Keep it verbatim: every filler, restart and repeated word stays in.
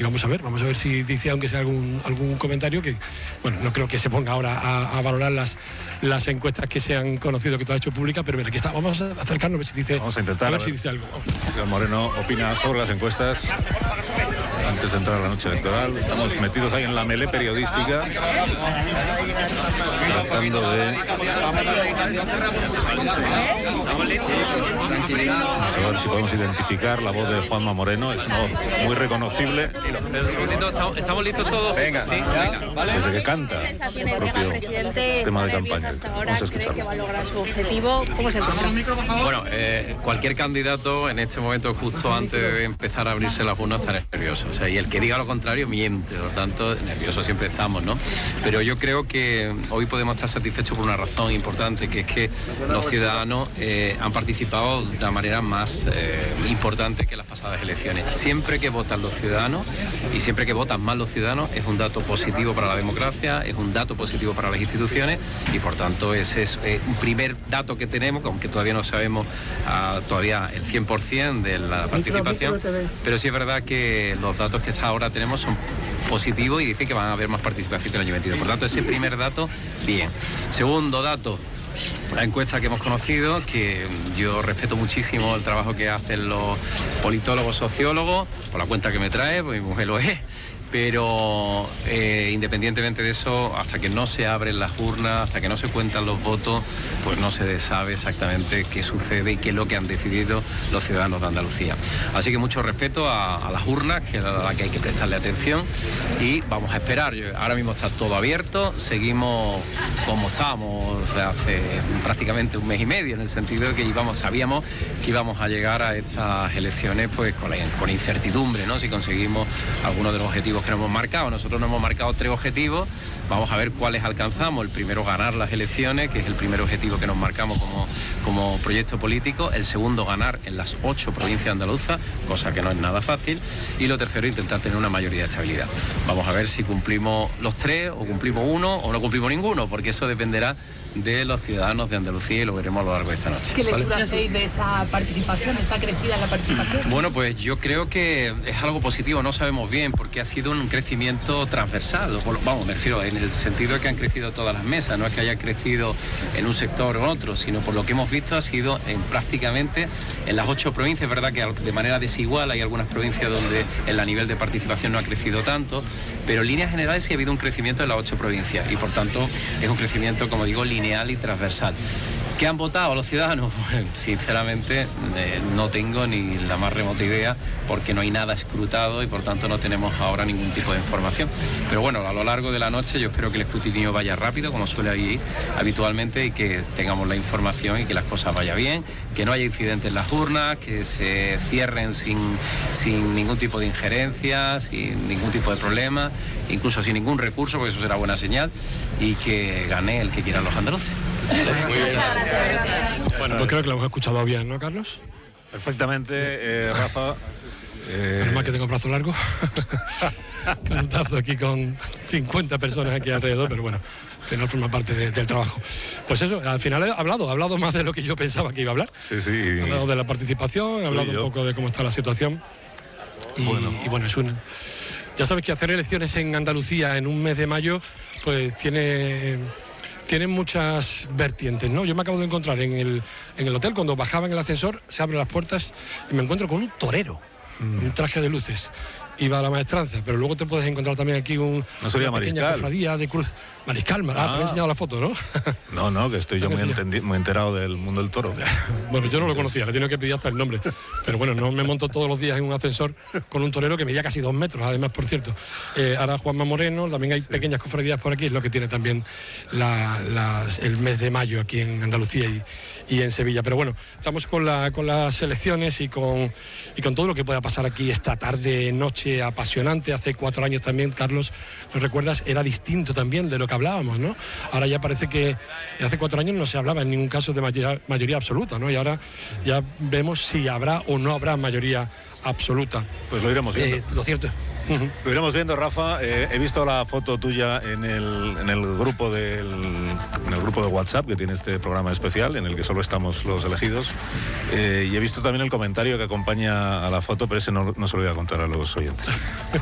vamos a ver, vamos a ver si dice, aunque sea algún, algún comentario, que, bueno, no creo que se ponga ahora a, a valorar las, las encuestas que se han conocido, que tú has hecho pública, pero mira, aquí está, vamos a acercarnos a ver si dice, vamos a intentar, a ver, a ver si dice algo. Señor Moreno opina sobre las encuestas antes de entrar a la noche electoral. Estamos metidos ahí en la melé periodística, tratando de... Vamos a ver si podemos identificar la voz de Juanma Moreno. Es una voz muy reconocible. ¿Estamos, estamos listos todos? Venga, ¿sí? Venga, ¿vale? Desde que canta el propio tema de campaña. Vamos a escucharlo. Que va a lograr su objetivo. ¿Cómo se encuentra? Bueno, eh, cualquier candidato en este momento, justo antes de empezar a abrirse las urnas, está nervioso. O sea, y el que diga lo contrario miente. Por lo tanto, nerviosos siempre estamos, ¿no? Pero yo creo que hoy podemos estar satisfechos por una razón importante, que es que los ciudadanos eh, han participado de una manera más eh, importante que las pasadas elecciones. Siempre que votan los ciudadanos y siempre que votan más los ciudadanos es un dato positivo para la democracia, es un dato positivo para las instituciones y por tanto ese es eh, un primer dato que tenemos, aunque todavía no sabemos uh, todavía el cien por ciento de la participación, pero sí es verdad que los datos que hasta ahora tenemos son positivos y dicen que van a haber más participación que el año veintidós. Por tanto, ese primer dato, bien. Segundo dato, la encuesta que hemos conocido, que yo respeto muchísimo el trabajo que hacen los politólogos, sociólogos, por la cuenta que me trae, pues mi mujer lo es, pero eh, independientemente de eso, hasta que no se abren las urnas, hasta que no se cuentan los votos, pues no se sabe exactamente qué sucede y qué es lo que han decidido los ciudadanos de Andalucía. Así que mucho respeto a, a las urnas, que es a la que hay que prestarle atención, y vamos a esperar. Yo, ahora mismo está todo abierto, seguimos como estábamos hace prácticamente un mes y medio, en el sentido de que íbamos, sabíamos que íbamos a llegar a estas elecciones pues con, la, con incertidumbre, ¿no? Si conseguimos algunos de los objetivos que nos hemos marcado. Nosotros nos hemos marcado tres objetivos, vamos a ver cuáles alcanzamos. El primero, ganar las elecciones, que es el primer objetivo que nos marcamos como, como proyecto político. El segundo, ganar en las ocho provincias andaluzas, cosa que no es nada fácil. Y lo tercero, intentar tener una mayoría de estabilidad. Vamos a ver si cumplimos los tres, o cumplimos uno, o no cumplimos ninguno, porque eso dependerá de los ciudadanos de Andalucía y lo veremos a lo largo de esta noche. ¿Qué lectura hacéis de esa participación, de esa crecida en la participación? Bueno, pues yo creo que es algo positivo, no sabemos bien, porque ha sido un crecimiento transversal. Vamos, me refiero en el sentido de que han crecido todas las mesas, no es que haya crecido en un sector o otro, sino por lo que hemos visto ha sido en prácticamente en las ocho provincias. Es verdad que de manera desigual hay algunas provincias donde el nivel de participación no ha crecido tanto, pero en líneas generales sí ha habido un crecimiento en las ocho provincias y por tanto es un crecimiento, como digo, lineal y transversal. ¿Qué han votado los ciudadanos? Bueno, sinceramente eh, no tengo ni la más remota idea, porque no hay nada escrutado y por tanto no tenemos ahora ningún tipo de información. Pero bueno, a lo largo de la noche yo espero que el escrutinio vaya rápido, como suele ir habitualmente, y que tengamos la información y que las cosas vayan bien, que no haya incidentes en las urnas, que se cierren sin, sin ningún tipo de injerencia, sin ningún tipo de problema, incluso sin ningún recurso, porque eso será buena señal, y que gane el que quieran los andaluces. Muy bien. Bueno, pues creo que lo hemos escuchado bien, ¿no, Carlos? Perfectamente, eh, Rafa. Eh... Además que tengo brazo largo. Cantazo aquí con cincuenta personas aquí alrededor, pero bueno, al final forma parte de, del trabajo. Pues eso, al final he hablado, he hablado más de lo que yo pensaba que iba a hablar. Sí, sí. He hablado de la participación, he hablado un poco de cómo está la situación. Y bueno, y bueno es un... Ya sabes que hacer elecciones en Andalucía en un mes de mayo, pues tiene... tienen muchas vertientes, ¿no? Yo me acabo de encontrar en el, en el hotel, cuando bajaba en el ascensor, se abren las puertas y me encuentro con un torero, mm. un traje de luces. Iba a la maestranza, pero luego te puedes encontrar también aquí un, ¿No sería una pequeña Mariscal? Cofradía de cruz. Mariscal, ah, ah. te he enseñado la foto, ¿no? No, no, que estoy yo muy, entendi- muy enterado del mundo del toro. Bueno, yo no lo conocía, le tengo que pedir hasta el nombre. Pero bueno, no me monto todos los días en un ascensor con un torero que medía casi dos metros, además, por cierto. Eh, ahora Juanma Moreno, también hay sí. pequeñas cofradías por aquí, es lo que tiene también la, la, el mes de mayo aquí en Andalucía y, y en Sevilla. Pero bueno, estamos con, la, con las elecciones y con, y con todo lo que pueda pasar aquí esta tarde, noche apasionante. Hace cuatro años también, Carlos, ¿nos recuerdas? Era distinto también de lo que hablábamos, ¿no? Ahora ya parece que hace cuatro años no se hablaba en ningún caso de mayoría, mayoría absoluta, ¿no? Y ahora ya vemos si habrá o no habrá mayoría absoluta. Pues lo iremos viendo. Eh, lo cierto. Uh-huh. Lo iremos viendo, Rafa. Eh, he visto la foto tuya en el, en el grupo del, en el grupo de WhatsApp que tiene este programa especial, en el que solo estamos los elegidos. Eh, y he visto también el comentario que acompaña a la foto, pero ese no, no se lo voy a contar a los oyentes.